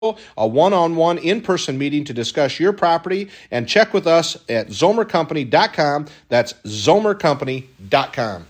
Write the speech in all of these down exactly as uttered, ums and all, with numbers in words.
a one-on-one in-person meeting to discuss your property, and check with us at zomer company dot com. That's zomer company dot com.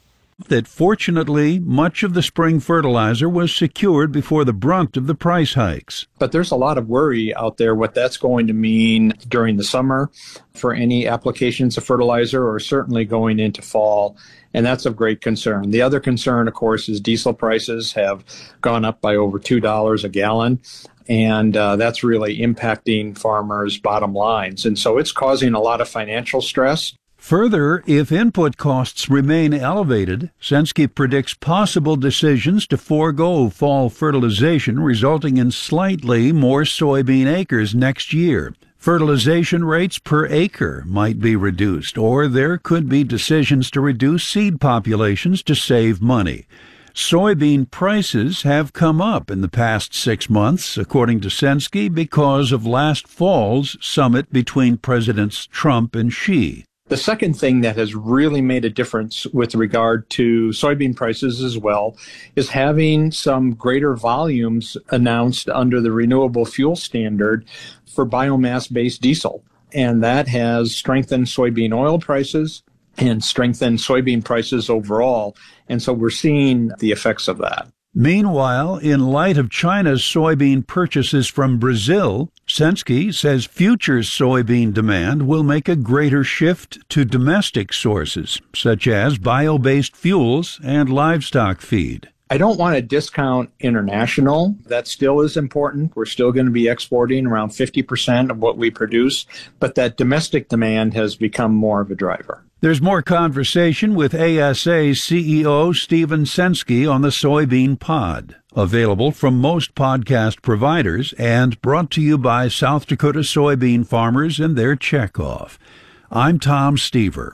That fortunately, much of the spring fertilizer was secured before the brunt of the price hikes. But there's a lot of worry out there what that's going to mean during the summer for any applications of fertilizer, or certainly going into fall. And that's of great concern. The other concern, of course, is diesel prices have gone up by over two dollars a gallon. And uh, that's really impacting farmers' bottom lines. And so it's causing a lot of financial stress. Further, if input costs remain elevated, Senske predicts possible decisions to forego fall fertilization, resulting in slightly more soybean acres next year. Fertilization rates per acre might be reduced, or there could be decisions to reduce seed populations to save money. Soybean prices have come up in the past six months, according to Senske, because of last fall's summit between Presidents Trump and Xi. The second thing that has really made a difference with regard to soybean prices as well is having some greater volumes announced under the renewable fuel standard for biomass-based diesel. And that has strengthened soybean oil prices and strengthened soybean prices overall. And so we're seeing the effects of that. Meanwhile, in light of China's soybean purchases from Brazil, Senske says future soybean demand will make a greater shift to domestic sources, such as bio-based fuels and livestock feed. I don't want to discount international. That still is important. We're still going to be exporting around fifty percent of what we produce, but that domestic demand has become more of a driver. There's more conversation with A S A C E O Stephen Senske on the Soybean Pod, available from most podcast providers and brought to you by South Dakota soybean farmers and their checkoff. I'm Tom Stever.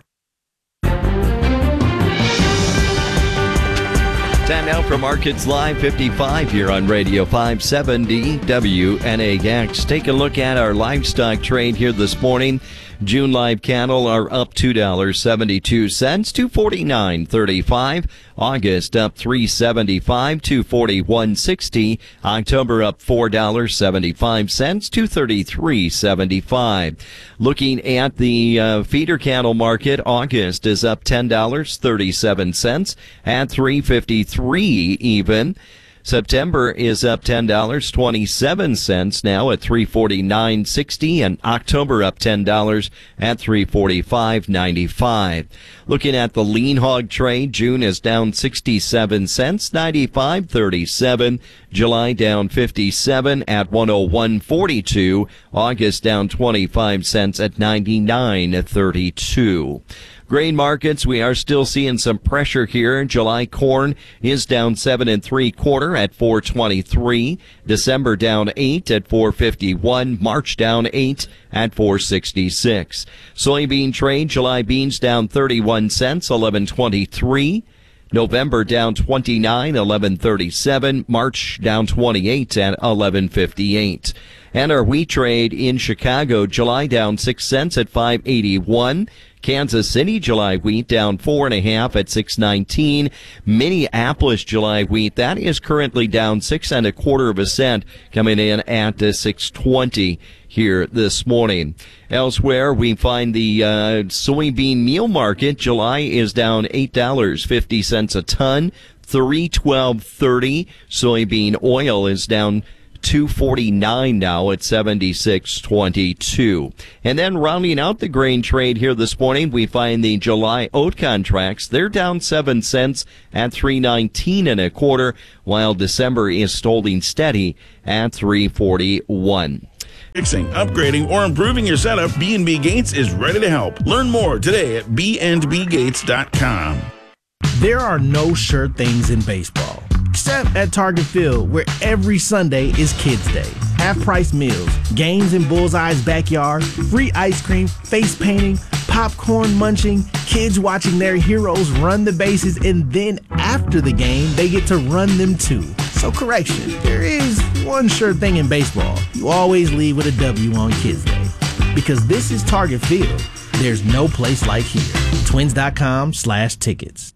Time now for Markets Live fifty-five here on Radio five seventy W N A X. Take a look at our livestock trade here this morning. June live cattle are up two dollars and seventy-two cents, two forty-nine thirty-five. August up three seventy-five, two forty-one sixty. October up four dollars and seventy-five cents, two thirty-three seventy-five. Looking at the uh, feeder cattle market, August is up ten dollars and thirty-seven cents at three fifty-three even. September is up ten dollars and twenty-seven cents now at three forty-nine sixty, and October up ten dollars at three forty-five ninety-five. Looking at the lean hog trade, June is down sixty-seven cents, ninety-five thirty-seven. July down fifty-seven at one oh one forty-two. August down twenty-five cents at ninety-nine thirty-two. Grain markets, we are still seeing some pressure here. July corn is down seven and three quarter at four twenty-three. December down eight at four fifty-one. March down eight at four sixty-six. Soybean trade, July beans down thirty-one cents, eleven twenty-three. November down twenty-nine, eleven thirty-seven. March down twenty-eight at eleven fifty-eight. And our wheat trade in Chicago, July down six cents at five eighty-one. Kansas City July wheat down four and a half at six nineteen. Minneapolis July wheat, that is currently down six and a quarter of a cent, coming in at six twenty here this morning. Elsewhere, we find the uh, soybean meal market. July is down eight dollars and fifty cents a ton, three twelve thirty. Soybean oil is down two forty-nine now at seventy-six twenty-two. And then rounding out the grain trade here this morning, we find the July oat contracts. They're down seven cents at three nineteen and a quarter, while December is holding steady at three forty-one. Fixing, upgrading, or improving your setup, B and B Gates is ready to help. Learn more today at b and b gates dot com. There are no sure things in baseball, except at Target Field, where every Sunday is Kids Day. Half-price meals, games in Bullseye's backyard, free ice cream, face painting, popcorn munching, kids watching their heroes run the bases, and then after the game, they get to run them too. So correction, there is one sure thing in baseball. You always leave with a W on Kids Day. Because this is Target Field, there's no place like here. Twins dot com slash tickets.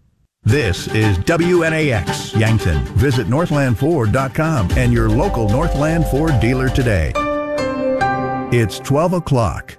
This is W N A X, Yankton. Visit northland ford dot com and your local Northland Ford dealer today. It's twelve o'clock.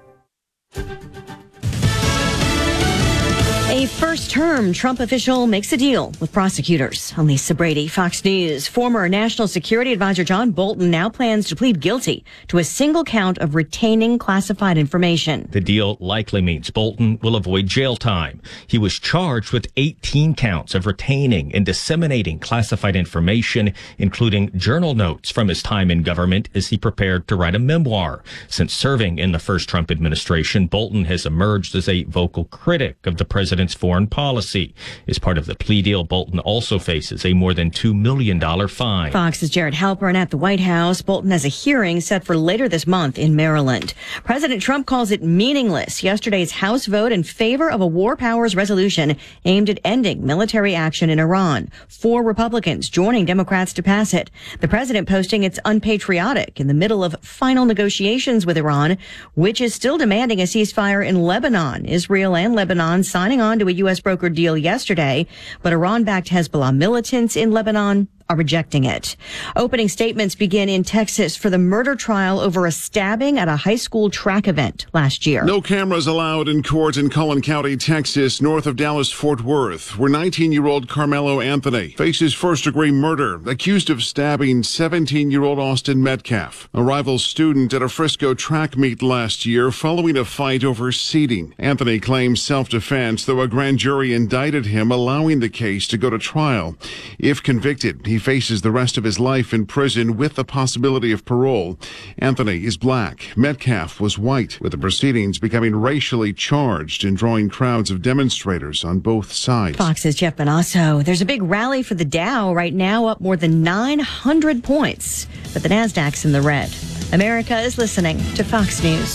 A first-term Trump official makes a deal with prosecutors. I'm Lisa Brady, Fox News. Former National Security Advisor John Bolton now plans to plead guilty to a single count of retaining classified information. The deal likely means Bolton will avoid jail time. He was charged with eighteen counts of retaining and disseminating classified information, including journal notes from his time in government as he prepared to write a memoir. Since serving in the first Trump administration, Bolton has emerged as a vocal critic of the president's foreign policy. As part of the plea deal, Bolton also faces a more than two million dollars fine. Fox's Jared Halpern at the White House. Bolton has a hearing set for later this month in Maryland. President Trump calls it meaningless. Yesterday's House vote in favor of a war powers resolution aimed at ending military action in Iran. Four Republicans joining Democrats to pass it. The president posting it's unpatriotic in the middle of final negotiations with Iran, which is still demanding a ceasefire in Lebanon. Israel and Lebanon signing on to a U S brokered deal yesterday, but Iran-backed Hezbollah militants in Lebanon are rejecting it. Opening statements begin in Texas for the murder trial over a stabbing at a high school track event last year. No cameras allowed in court in Cullen County, Texas, north of Dallas-Fort Worth, where nineteen-year-old Carmelo Anthony faces first-degree murder, accused of stabbing seventeen-year-old Austin Metcalf, a rival student at a Frisco track meet last year following a fight over seating. Anthony claims self-defense, though a grand jury indicted him, allowing the case to go to trial. If convicted, he faces the rest of his life in prison with the possibility of parole. Anthony is black. Metcalf was white, with the proceedings becoming racially charged and drawing crowds of demonstrators on both sides. Fox's Jeff Benasso. There's a big rally for the Dow right now, up more than nine hundred points, but the Nasdaq's in the red. America is listening to Fox News.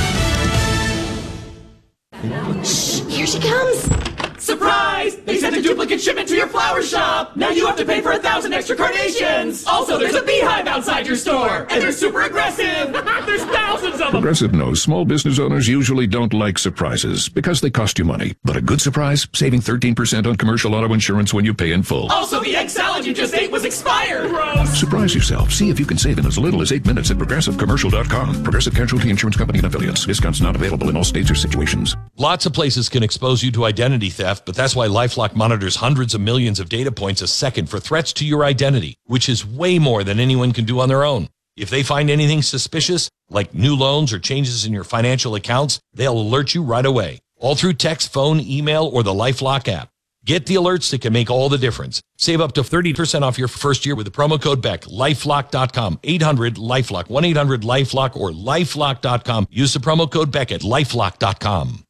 Shh, here she comes. Surprise! They sent a duplicate shipment to your flower shop! Now you have to pay for a thousand extra carnations! Also, there's a beehive outside your store! And they're super aggressive! There's thousands of them! Progressive knows small business owners usually don't like surprises because they cost you money. But a good surprise? Saving thirteen percent on commercial auto insurance when you pay in full. Also, the egg salad you just ate was expired! Gross! Surprise yourself. See if you can save in as little as eight minutes at progressive commercial dot com. Progressive Casualty Insurance Company and Affiliates. Discounts not available in all states or situations. Lots of places can expose you to identity theft, but that's why LifeLock monitors hundreds of millions of data points a second for threats to your identity, which is way more than anyone can do on their own. If they find anything suspicious, like new loans or changes in your financial accounts, they'll alert you right away, all through text, phone, email, or the LifeLock app. Get the alerts that can make all the difference. Save up to thirty percent off your first year with the promo code Beck. lifelock dot com, eight hundred LifeLock, one eight hundred LifeLock, or lifelock dot com. Use the promo code Beck at lifelock dot com.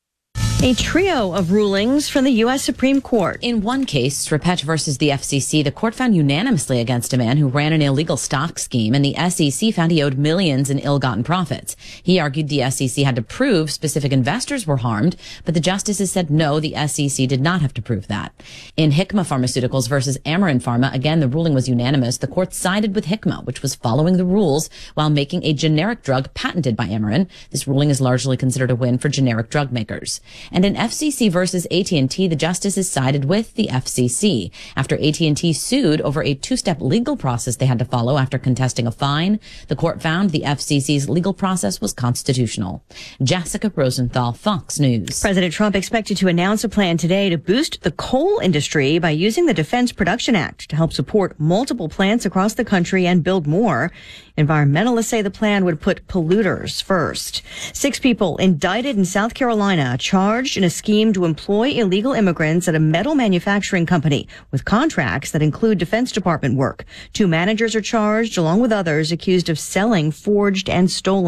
A trio of rulings from the U S Supreme Court. In one case, Repetch versus the F C C, the court found unanimously against a man who ran an illegal stock scheme, and the S E C found he owed millions in ill-gotten profits. He argued the S E C had to prove specific investors were harmed, but the justices said no, the S E C did not have to prove that. In Hikma Pharmaceuticals versus Amarin Pharma, again, the ruling was unanimous. The court sided with Hikma, which was following the rules while making a generic drug patented by Amarin. This ruling is largely considered a win for generic drug makers. And in F C C versus A T and T, the justices sided with the F C C. After A T and T sued over a two-step legal process they had to follow after contesting a fine, the court found the F C C's legal process was constitutional. Jessica Rosenthal, Fox News. President Trump expected to announce a plan today to boost the coal industry by using the Defense Production Act to help support multiple plants across the country and build more. Environmentalists say the plan would put polluters first. Six people indicted in South Carolina charged in a scheme to employ illegal immigrants at a metal manufacturing company with contracts that include Defense Department work. Two managers are charged, along with others accused of selling forged and stolen